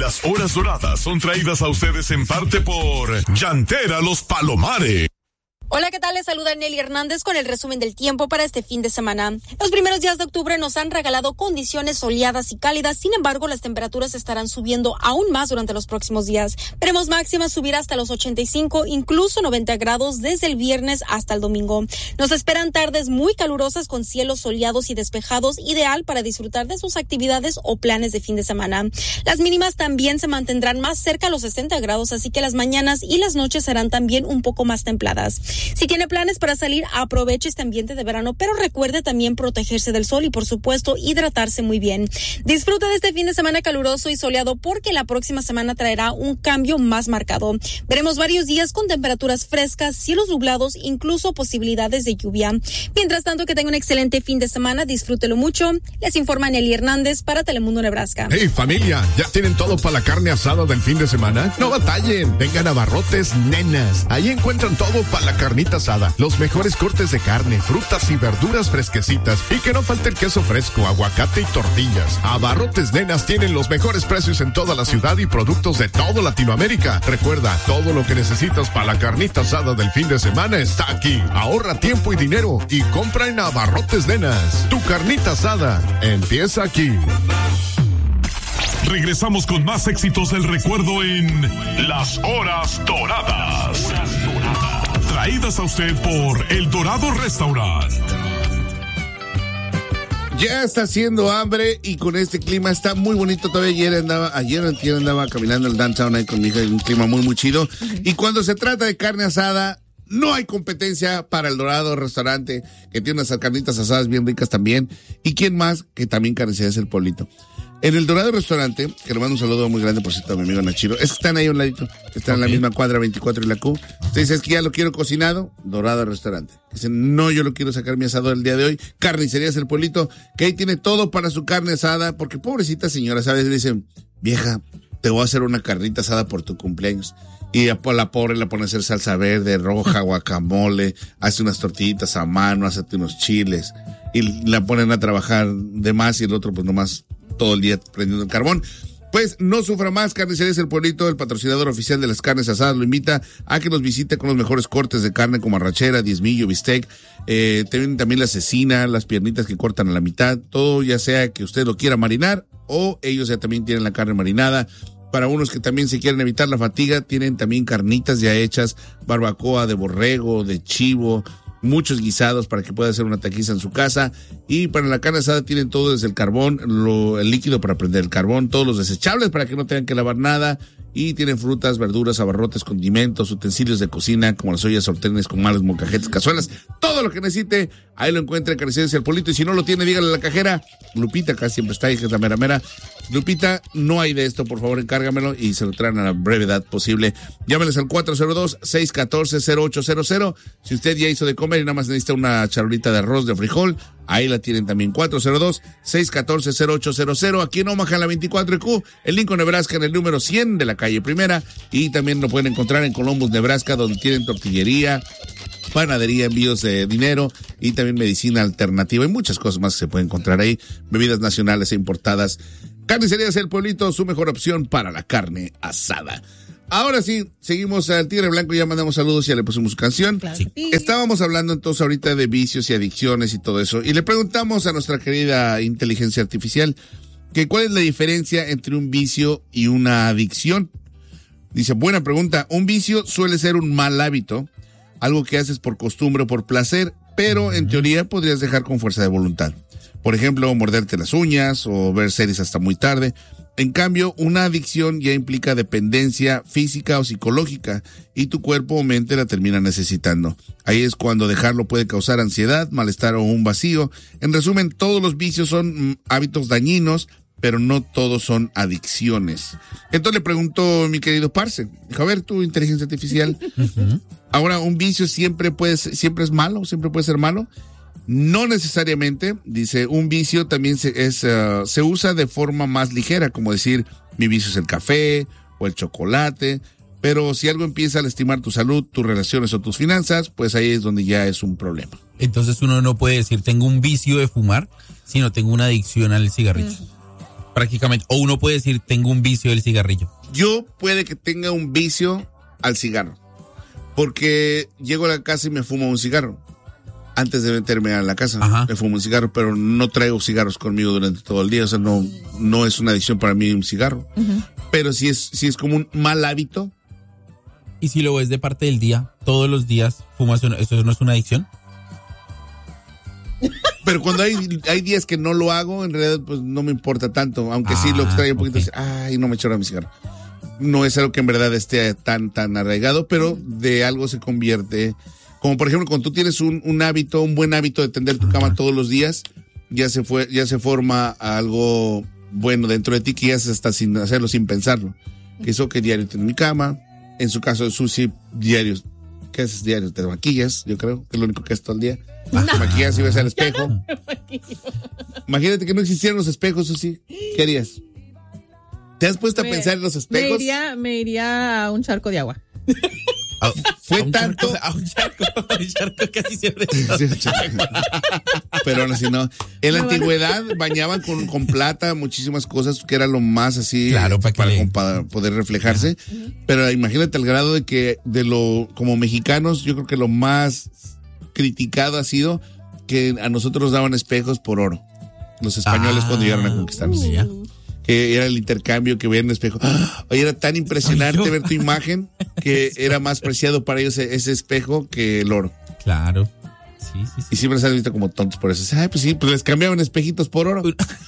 Las horas doradas son traídas a ustedes en parte por Llantera Los Palomares. Hola, ¿qué tal? Les saluda Nelly Hernández con el resumen del tiempo para este fin de semana. Los primeros días de octubre nos han regalado condiciones soleadas y cálidas, sin embargo, las temperaturas estarán subiendo aún más durante los próximos días. Veremos máximas subir hasta los 85, incluso 90 grados desde el viernes hasta el domingo. Nos esperan tardes muy calurosas con cielos soleados y despejados, ideal para disfrutar de sus actividades o planes de fin de semana. Las mínimas también se mantendrán más cerca a los 60 grados, así que las mañanas y las noches serán también un poco más templadas. Si tiene planes para salir, aproveche este ambiente de verano, pero recuerde también protegerse del sol y, por supuesto, hidratarse muy bien. Disfruta de este fin de semana caluroso y soleado porque la próxima semana traerá un cambio más marcado. Veremos varios días con temperaturas frescas, cielos nublados, incluso posibilidades de lluvia. Mientras tanto, que tenga un excelente fin de semana, disfrútelo mucho. Les informa Nelly Hernández para Telemundo Nebraska. Hey, familia, ¿ya tienen todo para la carne asada del fin de semana? No batallen, vengan a Abarrotes Nenas. Ahí encuentran todo para la carnita asada, los mejores cortes de carne, frutas y verduras fresquecitas y que no falte el queso fresco, aguacate y tortillas. Abarrotes Nenas tienen los mejores precios en toda la ciudad y productos de toda Latinoamérica. Recuerda, todo lo que necesitas para la carnita asada del fin de semana está aquí. Ahorra tiempo y dinero y compra en Abarrotes Nenas. Tu carnita asada empieza aquí. Regresamos con más éxitos del recuerdo en Las Horas Doradas. Traídas a usted por El Dorado Restaurant. Ya está haciendo hambre y con este clima está muy bonito. Todavía ayer andaba caminando el downtown ahí con mi hija, un clima muy, muy chido. Y cuando se trata de carne asada, no hay competencia para El Dorado Restaurante, que tiene unas carnitas asadas bien ricas también. ¿Y quién más? Que también Carnicerías El Polito. En El Dorado Restaurante, que le mando un saludo muy grande, por cierto, a mi amigo Nachiro. Es que están ahí a un ladito, están en la misma cuadra 24 y la Q. Usted dice, es que ya lo quiero cocinado, Dorado Restaurante. Dicen, no, yo lo quiero sacar mi asado el día de hoy. Carnicerías El Polito, que ahí tiene todo para su carne asada, porque pobrecita señora, ¿sabes? Le dicen, vieja, te voy a hacer una carnita asada por tu cumpleaños. Y a la pobre la pone a hacer salsa verde, roja, guacamole, hace unas tortillitas a mano, hace unos chiles. Y la ponen a trabajar de más y el otro pues nomás todo el día prendiendo el carbón. Pues no sufra más. Carnicerías El Pueblito, el patrocinador oficial de las carnes asadas, lo invita a que nos visite con los mejores cortes de carne como arrachera, diezmillo, bistec. Tienen también la cecina, las piernitas que cortan a la mitad. Todo ya sea que usted lo quiera marinar o ellos ya también tienen la carne marinada. Para unos que también se quieren evitar la fatiga, tienen también carnitas ya hechas, barbacoa de borrego, de chivo, muchos guisados para que pueda hacer una taquiza en su casa. Y para la carne asada tienen todo desde el carbón, el líquido para prender el carbón, todos los desechables para que no tengan que lavar nada. Y tienen frutas, verduras, abarrotes, condimentos, utensilios de cocina como las ollas, sartenes, comales, molcajetes, cazuelas. Todo lo que necesite, ahí lo encuentra en Carnicerías El Polito. Y si no lo tiene, dígale a la cajera. Lupita acá siempre está ahí, que es la mera mera. Lupita, no hay de esto, por favor, encárgamelo y se lo traen a la brevedad posible. Llámenes al 402-614-0800. Si usted ya hizo de comer y nada más necesita una charolita de arroz de frijol, ahí la tienen también, 402-614-0800, aquí en Omaha, en la 24Q, en Lincoln, Nebraska, en el número 100 de la calle Primera, y también lo pueden encontrar en Columbus, Nebraska, donde tienen tortillería, panadería, envíos de dinero y también medicina alternativa y muchas cosas más que se pueden encontrar ahí, bebidas nacionales e importadas. Carnicerías El Pueblito, su mejor opción para la carne asada. Ahora sí, seguimos al Tigre Blanco, ya mandamos saludos y ya le pusimos su canción. Claro. Sí. Estábamos hablando entonces ahorita de vicios y adicciones y todo eso, y le preguntamos a nuestra querida inteligencia artificial que cuál es la diferencia entre un vicio y una adicción. Dice, buena pregunta, un vicio suele ser un mal hábito, algo que haces por costumbre o por placer, pero en teoría podrías dejar con fuerza de voluntad. Por ejemplo, morderte las uñas o ver series hasta muy tarde. En cambio, una adicción ya implica dependencia física o psicológica y tu cuerpo o mente la termina necesitando. Ahí es cuando dejarlo puede causar ansiedad, malestar o un vacío. En resumen, todos los vicios son hábitos dañinos, pero no todos son adicciones. Entonces le preguntó mi querido Parce, dijo, a ver, tu inteligencia artificial, ahora, ¿un vicio siempre es malo? ¿Siempre puede ser malo? No necesariamente, dice, un vicio también se usa de forma más ligera, como decir, mi vicio es el café o el chocolate, pero si algo empieza a lastimar tu salud, tus relaciones o tus finanzas, pues ahí es donde ya es un problema. Entonces uno no puede decir, tengo un vicio de fumar, sino tengo una adicción al cigarrillo. prácticamente. O uno puede decir, tengo un vicio del cigarrillo. Yo puede que tenga un vicio al cigarro. Porque llego a la casa y me fumo un cigarro. Antes de meterme a la casa, me fumo un cigarro, pero no traigo cigarros conmigo durante todo el día. O sea, no es una adicción para mí un cigarro. Pero sí es como un mal hábito. ¿Y si lo ves de parte del día, todos los días fumas, eso no es una adicción? Pero cuando hay días que no lo hago, en realidad pues no me importa tanto. Aunque sí lo extraño un poquito. Okay. Ay, no me echo mi cigarro. No es algo que en verdad esté tan arraigado, pero de algo se convierte. Como por ejemplo, cuando tú tienes un hábito, un buen hábito de tender tu cama todos los días, ya se forma algo bueno dentro de ti que ya haces hasta sin hacerlo, sin pensarlo. Que eso que diario tengo mi cama. En su caso de Susi, diarios. ¿Qué haces diario? Te maquillas, yo creo, que es lo único que haces todo el día. Te maquillas y ves al espejo. Imagínate que no existieran los espejos, Susi. ¿Qué harías? ¿Te has puesto a pensar en los espejos? Me iría a un charco de agua. Fue tanto. A un charco casi siempre. Pero aún así no. En la antigüedad bañaban con plata muchísimas cosas que era lo más así. Claro, para poder reflejarse. Pero imagínate el grado de que como mexicanos, yo creo que lo más criticado ha sido que a nosotros nos daban espejos por oro. Los españoles cuando llegaron a conquistarnos. Que era el intercambio, que veían el espejo. Oye, era tan impresionante ver tu imagen que era más preciado para ellos ese espejo que el oro. Claro. Sí. Y siempre se han visto como tontos por eso. Ay, pues sí, pues les cambiaban espejitos por oro.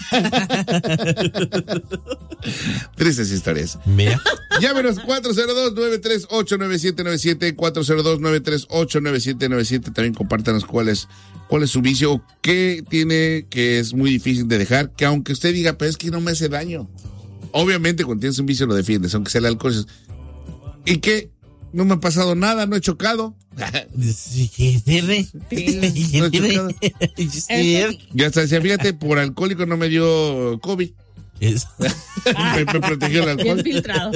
Tristes historias. Mira. Llámenos 402-938-9797, 402-938-9797. También compártanos cuál es su vicio o qué tiene que es muy difícil de dejar, que aunque usted diga, pero es que no me hace daño. Obviamente cuando tienes un vicio lo defiendes, aunque sea el alcohol. ¿Y qué? No me ha pasado nada, no he chocado. No he chocado. Ya está, fíjate, por alcohólico no me dio COVID. Me protegió el alcohol. Bien filtrado.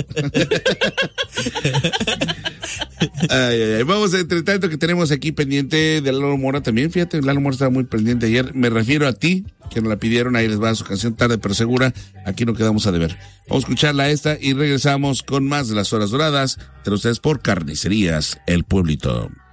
Ay. Vamos, entre tanto que tenemos aquí pendiente de Lalo Mora también. Fíjate, Lalo Mora estaba muy pendiente ayer. Me refiero a ti, que nos la pidieron. Ahí les va su canción Tarde pero Segura. Aquí no quedamos a deber. Vamos a escucharla esta y regresamos con más de Las Horas Doradas. De ustedes por Carnicerías El Pueblito.